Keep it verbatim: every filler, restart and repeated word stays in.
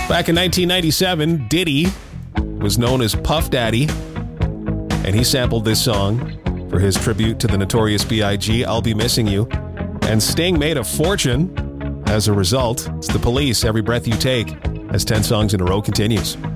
Back in nineteen ninety-seven, Diddy was known as Puff Daddy, and he sampled this song for his tribute to the Notorious B I G, I'll Be Missing You. And Sting made a fortune as a result. It's The Police, Every Breath You Take, as ten songs in a row continues.